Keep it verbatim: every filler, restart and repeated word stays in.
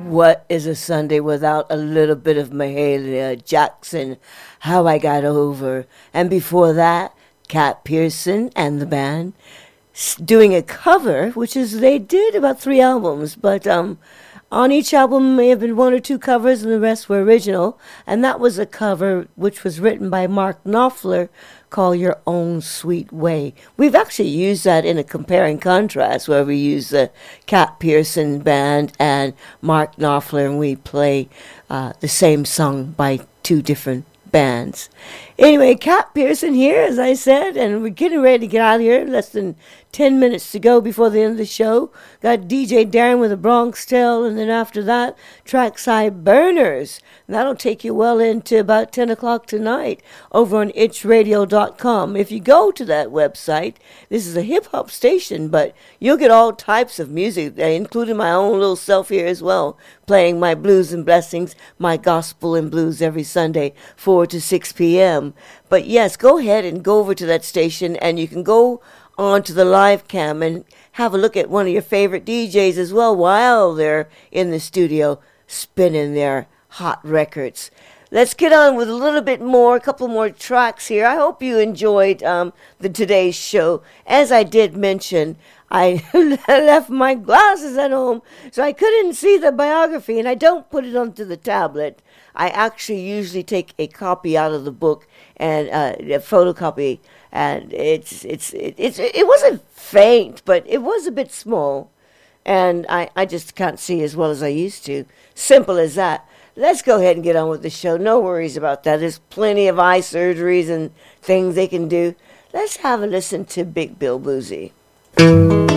What is a Sunday without a little bit of Mahalia Jackson, How I Got Over? And before that, Cat Pearson and the band doing a cover, which is they did about three albums, but um, on each album may have been one or two covers and the rest were original. And that was a cover which was written by Mark Knopfler called Your Own Sweet Way. We've actually used that in a compare and contrast where we use the Cat Pearson band and Mark Knopfler and we play uh, the same song by two different bands. Anyway, Cat Pearson here, as I said, and we're getting ready to get out of here. Less than ten minutes to go before the end of the show. Got D J Darren with a Bronx Tale, and then after that, Trackside Burners. And that'll take you well into about ten o'clock tonight over on itch radio dot com. If you go to that website, this is a hip-hop station, but you'll get all types of music, including my own little self here as well, playing my blues and blessings, my gospel and blues every Sunday, four to six p.m. But yes, go ahead and go over to that station, and you can go on to the live cam and have a look at one of your favorite D Js as well while they're in the studio spinning their hot records. Let's get on with a little bit more, a couple more tracks here. I hope you enjoyed um, the today's show. As I did mention, I left my glasses at home, so I couldn't see the biography, and I don't put it onto the tablet. I actually usually take a copy out of the book and uh, a photocopy, and it's it's it, it's it wasn't faint, but it was a bit small, and I, I just can't see as well as I used to. Simple as that. Let's go ahead and get on with the show. No worries about that. There's plenty of eye surgeries and things they can do. Let's have a listen to Big Bill Boozy.